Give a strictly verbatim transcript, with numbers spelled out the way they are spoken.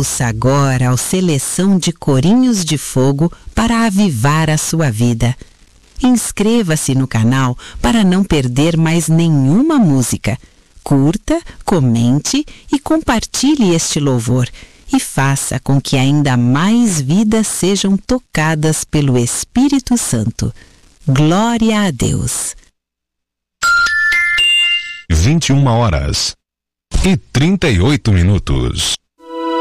Ouça agora a seleção de corinhos de fogo para avivar a sua vida. Inscreva-se no canal para não perder mais nenhuma música. Curta, comente e compartilhe este louvor e faça com que ainda mais vidas sejam tocadas pelo Espírito Santo. Glória a Deus. vinte e uma horas e trinta e oito minutos.